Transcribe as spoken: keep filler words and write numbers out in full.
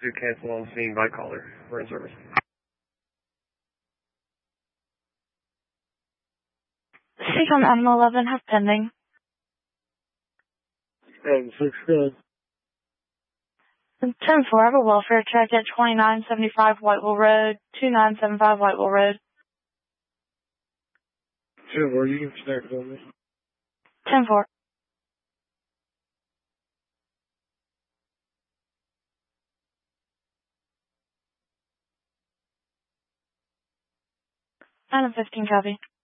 To cancel on scene by caller. We're in service. Seek on M eleven have pending. And six good. ten four, I have a welfare check at twenty-nine seventy-five Whitewell Road, two nine seven five Whitewell Road. Two, were you connected on me? ten four. nine fifteen copy.